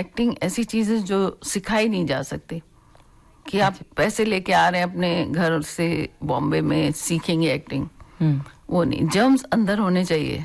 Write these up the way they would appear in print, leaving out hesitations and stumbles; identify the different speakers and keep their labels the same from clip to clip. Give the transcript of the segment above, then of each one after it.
Speaker 1: Acting ऐसी चीज है जो सिखाई नहीं जा सकती कि आप पैसे लेके आ रहे हैं अपने घर से बॉम्बे में सीखेंगे एक्टिंग, वो नहीं, जर्म्स अंदर होने चाहिए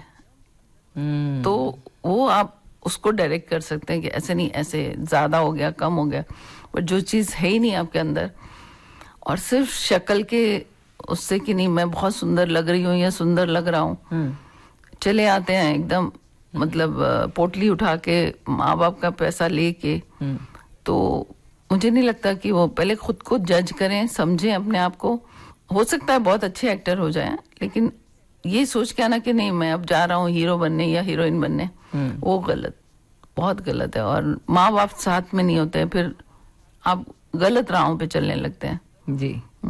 Speaker 1: तो वो आप उसको डायरेक्ट कर सकते हैं कि ऐसे नहीं, ऐसे ज्यादा हो गया, कम हो गया, बट जो चीज है ही नहीं आपके अंदर, और सिर्फ शक्ल के उससे कि नहीं मैं बहुत सुंदर लग रही हूँ या सुंदर लग रहा हूँ, चले आते हैं एकदम, मतलब पोटली उठा के माँ बाप का पैसा लेके, तो मुझे नहीं लगता कि वो पहले खुद को जज करें, समझें अपने आप को। हो सकता है बहुत अच्छे एक्टर हो जाएं, लेकिन ये सोच के आना कि नहीं मैं अब जा रहा हूँ हीरो बनने या हीरोइन बनने, वो गलत, बहुत गलत है। और माँ बाप साथ में नहीं होते, फिर आप गलत राहों पे चलने लगते हैं।
Speaker 2: जी।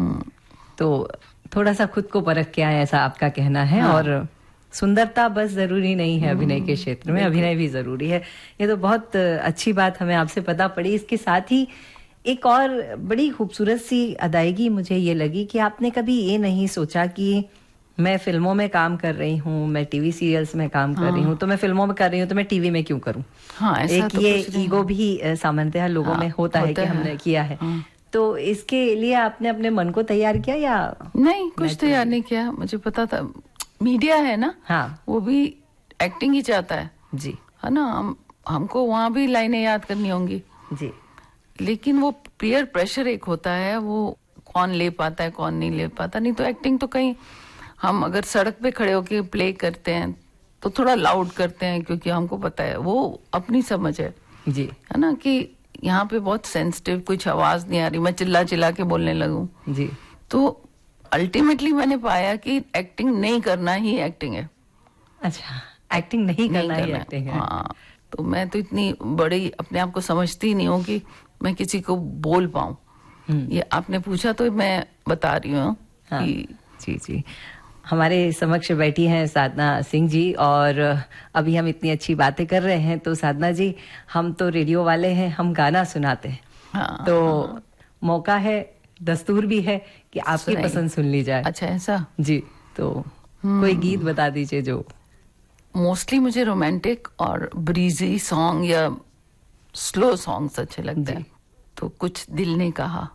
Speaker 2: तो थोड़ा सा खुद को परख के आए, ऐसा आपका कहना है। हाँ। और सुंदरता बस जरूरी नहीं है अभिनय के क्षेत्र में, अभिनय भी जरूरी है। ये तो बहुत अच्छी बात हमें आपसे पता पड़ी। इसके साथ ही एक और बड़ी खूबसूरत सी अदायगी मुझे ये लगी कि आपने कभी ये नहीं सोचा कि मैं फिल्मों में काम कर रही हूँ, मैं टीवी सीरियल्स में काम कर रही हूँ, तो मैं फिल्मों में कर रही हूँ तो मैं टीवी में क्यों करूँ।
Speaker 1: हाँ, ऐसा
Speaker 2: एक
Speaker 1: तो
Speaker 2: ये ईगो भी सामान्यतः लोगों में होता है कि हमने किया है। तो इसके लिए आपने अपने मन को तैयार किया या
Speaker 1: नहीं? कुछ तैयार नहीं किया, मुझे पता था मीडिया है ना,
Speaker 2: हाँ,
Speaker 1: वो भी एक्टिंग ही चाहता है
Speaker 2: जी,
Speaker 1: है ना, हमको वहां भी लाइनें याद करनी होंगी
Speaker 2: जी,
Speaker 1: लेकिन वो पीयर प्रेशर एक होता है, वो कौन ले पाता है कौन नहीं ले पाता। नहीं तो एक्टिंग तो कहीं हम अगर सड़क पे खड़े होके प्ले करते हैं तो थोड़ा लाउड करते हैं, क्योंकि हमको पता है वो अपनी समझ है
Speaker 2: जी,
Speaker 1: है ना, कि यहाँ पे बहुत सेंसिटिव, कुछ आवाज नहीं आ रही, मैं चिल्ला चिल्ला के बोलने लगूं।
Speaker 2: जी।
Speaker 1: तो अल्टीमेटली मैंने पाया कि एक्टिंग नहीं करना ही एक्टिंग है।
Speaker 2: अच्छा, एक्टिंग नहीं करना ही एक्टिंग है।
Speaker 1: हाँ, तो मैं तो इतनी बड़ी अपने आप को समझती नहीं हूँ कि मैं किसी को बोल पाऊं। ये आपने पूछा तो मैं बता रही हूँ।
Speaker 2: हाँ, जी जी। हमारे समक्ष बैठी हैं साधना सिंह जी, और अभी हम इतनी अच्छी बातें कर रहे हैं, तो साधना जी, हम तो रेडियो वाले हैं, हम गाना सुनाते हैं।
Speaker 1: हाँ,
Speaker 2: तो मौका है, दस्तूर भी है कि आपकी पसंद सुन ली जाए।
Speaker 1: अच्छा, ऐसा?
Speaker 2: जी, तो कोई गीत बता दीजिए जो।
Speaker 1: मोस्टली मुझे रोमांटिक और ब्रीजी सॉन्ग या स्लो सॉन्ग्स अच्छे लगते हैं। तो कुछ दिल ने कहा,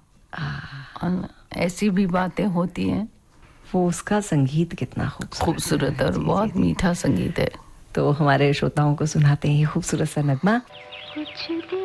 Speaker 1: ऐसी भी बातें होती हैं।
Speaker 2: वो उसका संगीत कितना
Speaker 1: खूबसूरत और बहुत मीठा संगीत है।
Speaker 2: तो हमारे श्रोताओं को सुनाते हैं खूबसूरत सा नगमा।
Speaker 3: कुछ